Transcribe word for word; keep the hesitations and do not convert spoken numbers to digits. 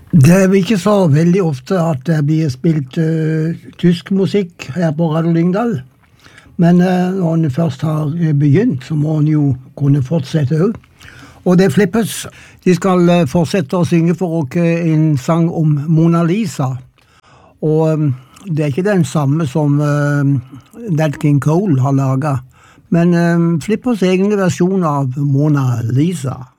Det er ikke så veldig ofte at det blir spilt uh, tysk musikk her på Radio Lyngdal. Men uh, når han først har begynt, så må han jo kunne fortsette også. Og det Flippers, de skal uh, fortsette å synge for oss en sang om Mona Lisa. Og um, det er ikke den samme som uh, Nat King Cole har laget. Men um, Flippers egne versjon av Mona Lisa.